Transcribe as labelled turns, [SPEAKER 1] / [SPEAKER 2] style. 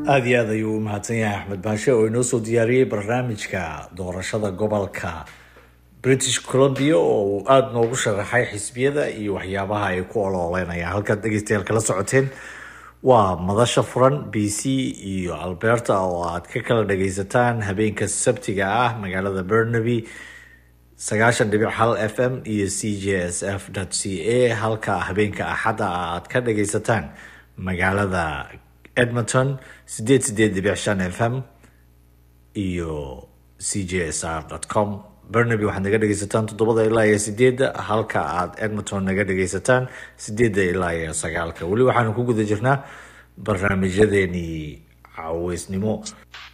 [SPEAKER 1] aada iyo aad ayuu u mahadsan yahay axmed baashe oo inoo soo diyaariyey barnaamijka doorashada gobolka British Columbia oo uu aada noogu sharaxay xisbiyada iyo waxyaabaha ay ku olooleynayaan. Halkaad dhegeystayaal kala socoteen waa madasha furan BC iyo Alberta oo aad ka kala dhegeysataan habeenka sabtiga ah magaalada Burnaby 90.1 FM iyo CJSF.ca, halka habeenka axada aad ka dhegeysataan magaalada Edmonton 88.5 FM iyo CJSR.com. Burnaby waxaad naga dhegeysataan 7 ilaa 8, halka aad Edmonton naga dhegeysataan 8 ilaa 9. Weli waxaanu ku guda jirnaa barnaamijyadeeni caweysnimo.